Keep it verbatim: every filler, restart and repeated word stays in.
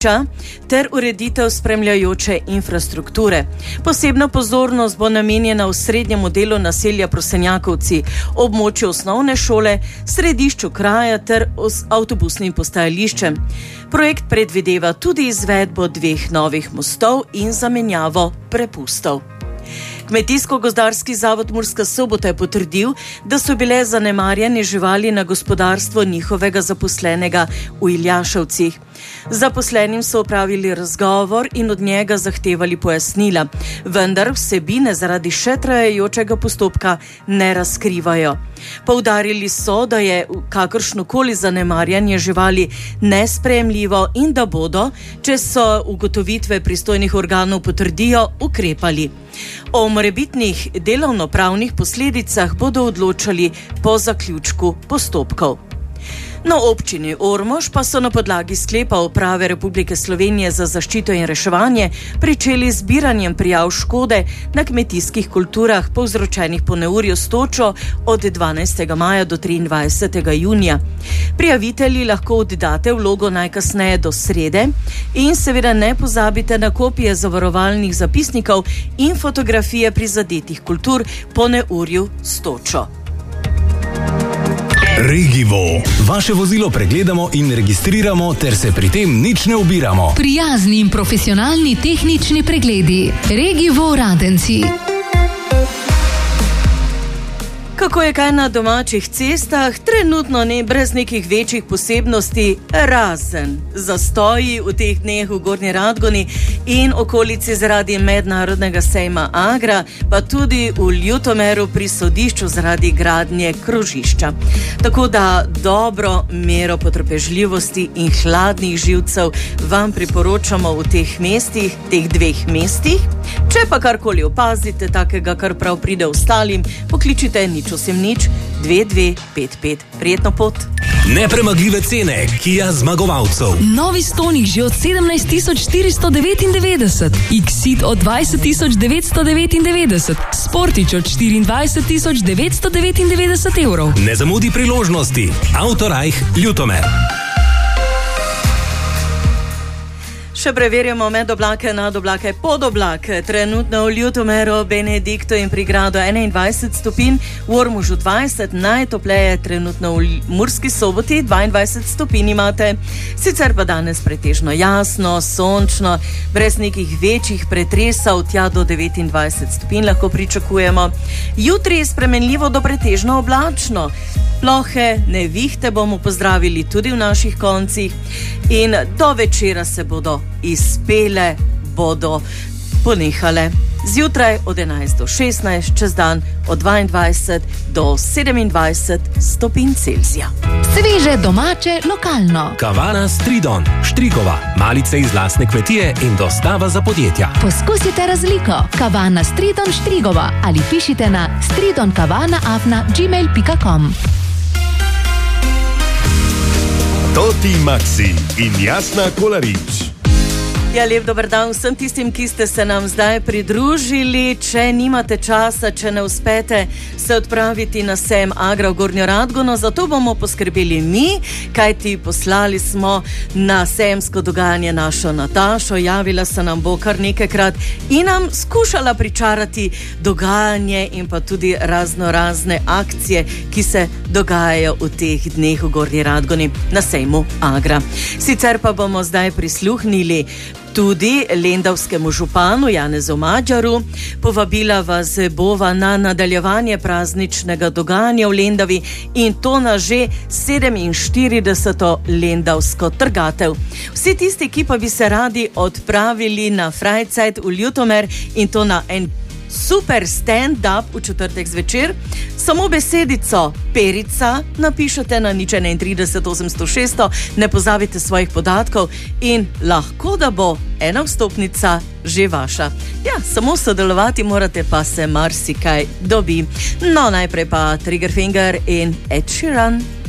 ter ureditev spremljajoče infrastrukture. Posebna pozornost bo namenjena v srednjemu delu naselja Prosenjakovci, območju osnovne šole, središču kraja ter avtobusnim postajališčem. Projekt predvideva tudi izvedbo dveh novih mostov in zamenjavo prepustov. Kmetijsko-gozdarski zavod Murska Sobota je potrdil, da so bile zanemarjene živali na gospodarstvo njihovega zaposlenega v Iljaševcih. Zaposlenim so opravili razgovor in od njega zahtevali pojasnila, vendar vsebine zaradi še trajajočega postopka ne razkrivajo. Poudarili so, da je kakršnokoli zanemarjanje živali nesprejemljivo in da bodo, če so ugotovitve pristojnih organov potrdijo, ukrepali. O morebitnih delovnopravnih posledicah bodo odločali po zaključku postopkov. Na občini Ormož pa so na podlagi sklepa Uprave Republike Slovenije za zaščito in reševanje pričeli z zbiranjem prijav škode na kmetijskih kulturah povzročenih po neurju s točo od dvanajstega maja do triindvajsetega junija. Prijavitelji lahko oddate vlogo najkasneje do srede in seveda ne pozabite na kopije zavarovalnih zapisnikov in fotografije prizadetih kultur po neurju s točo. Regivo. Vaše vozilo pregledamo in registriramo, ter se pri tem nič ne ubiramo. Prijazni in profesionalni tehnični pregledi. Regivo Radenci. Kako je kaj na domačih cestah? Trenutno ne, brez nekih večjih posebnosti, razen zastoji v teh dneh v Gornji Radgoni in okolici zaradi mednarodnega sejma Agra, pa tudi v Ljutomeru pri sodišču zaradi gradnje krožišča. Tako da dobro mero potrpežljivosti in hladnih živcev vam priporočamo v teh mestih, teh dveh mestih. Če pa karkoli opazite, takega, kar prav pride ostalim, pokličite nič osem nič dve dve pet pet. Prijetno pot! Nepremagljive cene Kia zmagovalcev. Novi Stonic že od sedemnajst tisoč štiristo devetindevetdeset, Exit od dvajset tisoč devetsto devetindevetdeset, Sportič od štiriindvajset tisoč devetsto devetindevetdeset evrov. Ne zamudi priložnosti. Autorajh Ljutomer. Še preverjamo med oblake, nad oblake, pod oblake. Trenutno v Ljutomeru, Benediktu in pri gradu enaindvajset stopinj, v Ormožu dvajset, najtopleje trenutno v Murski Soboti, dvaindvajset stopinj imate. Sicer pa danes pretežno jasno, sončno, brez nekih večjih pretresov, tja do devetindvajset stopinj lahko pričakujemo. Jutri je spremenljivo do pretežno oblačno. Plohe nevihte bomo pozdravili tudi v naših koncih in do večera se bodo izpele, bodo ponehale. Zjutraj od enajst do šestnajst, čez dan od dvaindvajset do sedemindvajset stopinj Celzija. Sveže, domače, lokalno. Kavana Stridon, Štrigova, malice iz lastne kmetije in dostava za podjetja. Poskusite razliko. Kavana Stridon Štrigova ali pišite na stridonkavana afna gmail pika com. Toti Maxi in Jasna Kolarič. Ja, lep dober dan vsem tistim, ki ste se nam zdaj pridružili. Če nimate časa, če ne uspete se odpraviti na sejem Agra v Gornjo Radgono, zato bomo poskrbeli mi, kajti poslali smo na sejemsko dogajanje našo Natašo, javila se nam bo kar nekajkrat in nam skušala pričarati dogajanje in pa tudi razno razne akcije, ki se dogajajo v teh dneh v Gornji Radgoni na sejmu Agra. Sicer pa bomo zdaj prisluhnili tudi lendavskemu županu Janezu Madžaru. Povabila vas bova na nadaljevanje prazničnega dogajanja v Lendavi in to na že sedeminštirideseto lendavsko trgatev. Vsi tisti, ki pa bi se radi odpravili na Freizeit v Ljutomer in to na en super stand-up v četrtek zvečer, samo besedico Perica napišete na nič enaintrideset osemsto šeststo, ne pozabite svojih podatkov in lahko da bo ena vstopnica že vaša. Ja, samo sodelovati morate, pa se marsikaj dobi. No, najprej pa Triggerfinger in Ed Sheeran.